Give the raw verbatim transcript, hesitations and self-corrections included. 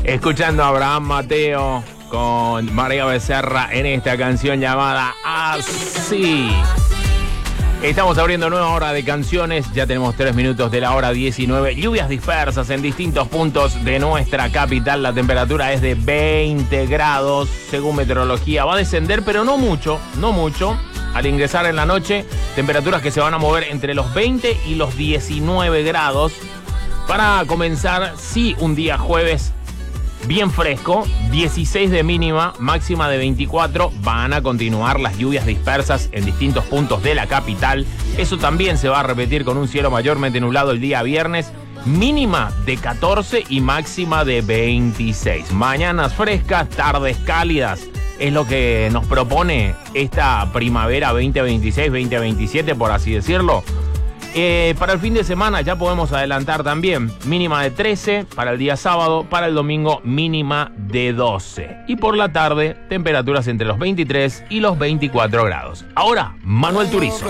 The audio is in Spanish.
Escuchando a Abraham Mateo con María Becerra en esta canción llamada Así. Estamos abriendo nueva hora de canciones, ya tenemos tres minutos de la hora diecinueve. Lluvias dispersas en distintos puntos de nuestra capital. La temperatura es de veinte grados, según meteorología. Va a descender, pero no mucho, no mucho. Al ingresar en la noche, temperaturas que se van a mover entre los veinte y los diecinueve grados. Para comenzar, sí, un día jueves bien fresco, dieciséis de mínima, máxima de veinticuatro. Van a continuar las lluvias dispersas en distintos puntos de la capital. Eso también se va a repetir con un cielo mayormente nublado el día viernes. Mínima de catorce y máxima de veintiséis. Mañanas frescas, tardes cálidas. Es lo que nos propone esta primavera veinte veintiséis, veinte veintisiete, por así decirlo. Eh, para el fin de semana ya podemos adelantar también mínima de trece para el día sábado, para el domingo mínima de doce. Y por la tarde temperaturas entre los veintitrés y los veinticuatro grados. Ahora, Manuel Turizo.